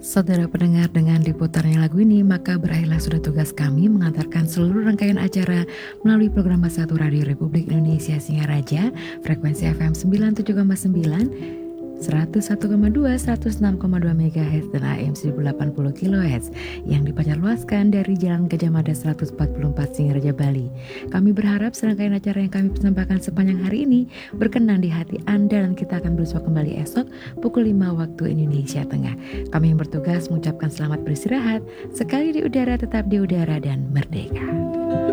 Saudara pendengar, dengan diputarnya lagu ini, maka berakhirlah sudah tugas kami mengantarkan seluruh rangkaian acara melalui program Satu Radio Republik Indonesia Singaraja, frekuensi FM 97,9, 101,2, 106,2 MHz dan AM 1080 kHz yang dipancarluaskan dari Jalan Gajah Mada 144 Singaraja, Bali. Kami berharap serangkaian acara yang kami persembahkan sepanjang hari ini berkenan di hati Anda, dan kita akan bersua kembali esok pukul 5 waktu Indonesia Tengah. Kami yang bertugas mengucapkan selamat beristirahat, sekali di udara tetap di udara dan merdeka.